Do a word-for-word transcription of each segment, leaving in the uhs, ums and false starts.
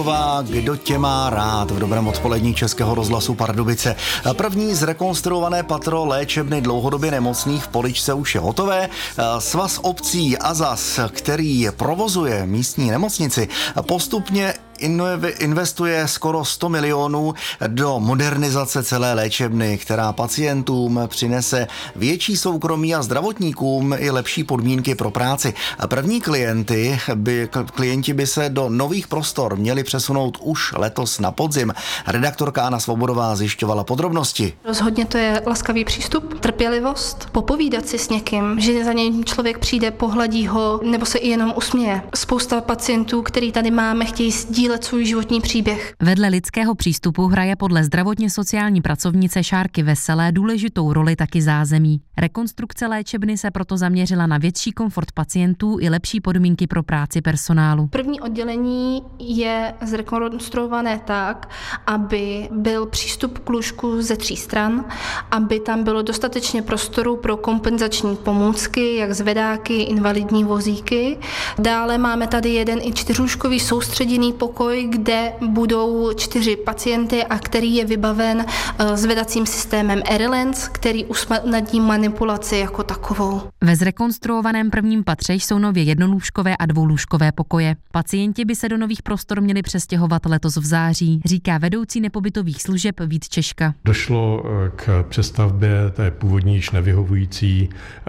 Kdo tě má rád v dobrém odpolední Českého rozhlasu Pardubice. První zrekonstruované patro léčebny dlouhodobě nemocných v Poličce už je hotové. Svaz obcí Azas, který provozuje místní nemocnici, postupně investuje skoro sto milionů do modernizace celé léčebny, která pacientům přinese větší soukromí a zdravotníkům i lepší podmínky pro práci. První klienty by, klienti by se do nových prostor měli přesunout už letos na podzim. Redaktorka Anna Svobodová zjišťovala podrobnosti. Rozhodně to je laskavý přístup, trpělivost, popovídat si s někým, že za něj člověk přijde, pohladí ho nebo se i jenom usměje. Spousta pacientů, který tady máme, chtějí sdílet svůj životní příběh. Vedle lidského přístupu hraje podle zdravotně sociální pracovnice Šárky Veselé důležitou roli taky zázemí. Rekonstrukce léčebny se proto zaměřila na větší komfort pacientů i lepší podmínky pro práci personálu. První oddělení je zrekonstruované tak, aby byl přístup k lůžku ze tří stran, aby tam bylo dostatečně prostoru pro kompenzační pomůcky, jak zvedáky, invalidní vozíky. Dále máme tady jeden i čtyřlůžkový soustředěný pokoj, kde budou čtyři pacienty a který je vybaven zvedacím systémem AirLens, který usnadní manipulaci jako takovou. Ve zrekonstruovaném prvním patře jsou nově jednolůžkové a dvoulůžkové pokoje. Pacienti by se do nových prostor měli přestěhovat letos v září, říká vedoucí nepobytových služeb Vít Češka. Došlo k přestavbě té původní již nevyhovující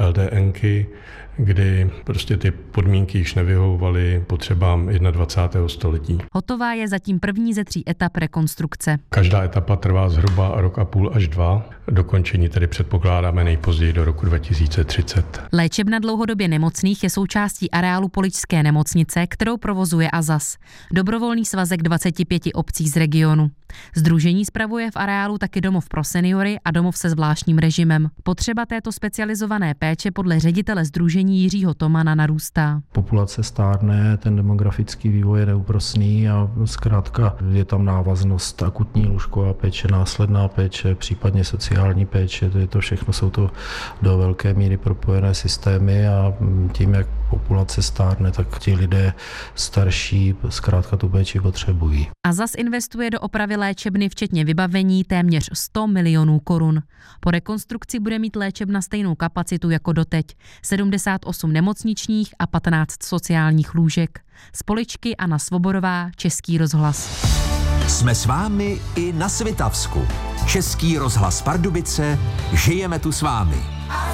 LDNky, kdy prostě ty podmínky již nevyhovovaly potřebám dvacátého prvního století. Hotová je zatím první ze tří etap rekonstrukce. Každá etapa trvá zhruba rok a půl až dva. Dokončení tedy předpokládáme nejpozději do roku dva tisíce třicet. Léčebna dlouhodobě nemocných je součástí areálu Poličské nemocnice, kterou provozuje Azas, dobrovolný svazek dvaceti pěti obcí z regionu. Sdružení spravuje v areálu taky domov pro seniory a domov se zvláštním režimem. Potřeba této specializované péče podle ředitele sdružení Jiřího Tomana narůstá. Populace stárne, ten demografický vývoj je neúprosný a zkrátka je tam návaznost akutní lůžková péče, následná péče, případně sociální péče, to je to všechno, jsou to do velké míry propojené systémy a tím, jak populace stárne, tak ti lidé starší zkrátka tu péči potřebují. Azas investuje do opravy léčebny včetně vybavení téměř sto milionů korun. Po rekonstrukci bude mít léčebna stejnou kapacitu jako doteď, sedmdesát osm nemocničních a patnáct sociálních lůžek. Z Poličky Anna Svobodová, Český rozhlas. Jsme s vámi i na Svitavsku. Český rozhlas Pardubice, žijeme tu s vámi.